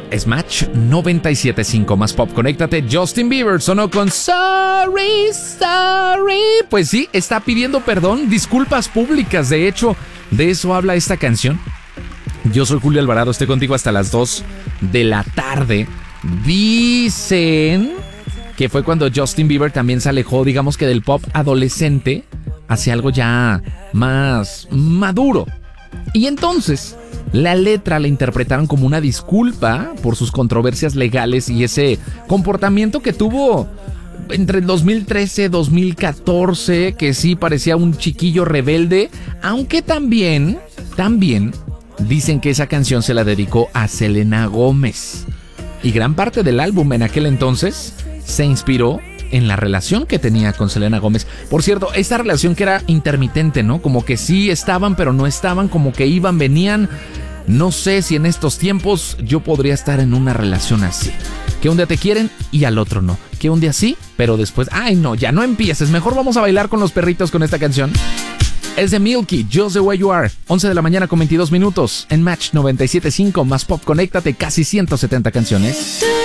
Es Match 97.5 más pop. Conéctate. Justin Bieber sonó con Sorry, Sorry. Pues sí, está pidiendo perdón, disculpas públicas. De hecho, de eso habla esta canción. Yo soy Julio Alvarado, estoy contigo hasta las 2 de la tarde. Dicen que fue cuando Justin Bieber también se alejó, digamos que del pop adolescente, hacia algo ya más maduro. Y entonces la letra la interpretaron como una disculpa por sus controversias legales y ese comportamiento que tuvo entre el 2013 y 2014, que sí parecía un chiquillo rebelde, aunque también dicen que esa canción se la dedicó a Selena Gómez. Y gran parte del álbum en aquel entonces se inspiró en la relación que tenía con Selena Gómez. Por cierto, esta relación que era intermitente, ¿no? Como que sí estaban, pero no estaban, como que iban, venían. No sé si en estos tiempos yo podría estar en una relación así. Que un día te quieren y al otro no. Que un día sí, pero después, ay no, ya no empieces. Mejor vamos a bailar con los perritos con esta canción. Es de Milky, Just the Way You Are. 11 de la mañana con 22 minutos. En Match 97.5 más pop. Conéctate, casi 170 canciones.